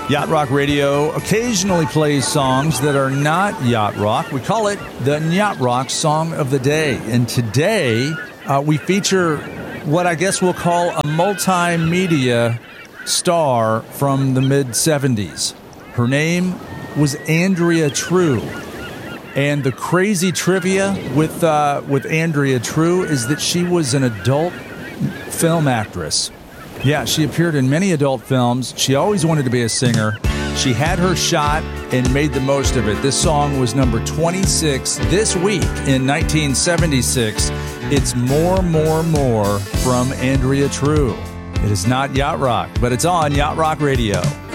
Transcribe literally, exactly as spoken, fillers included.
Yacht Rock Radio occasionally plays songs that are not yacht rock. We call it the Yacht Rock Song of the Day. And today uh, we feature what I guess we'll call a multimedia star from the mid seventies. Her name was Andrea True. And the crazy trivia with uh, with Andrea True is that she was an adult film actress. Yeah, she appeared in many adult films. She always wanted to be a singer. She had her shot and made the most of it. This song was number twenty-six this week in nineteen seventy-six. It's More, More, More from Andrea True. It is not Yacht Rock, but it's on Yacht Rock Radio.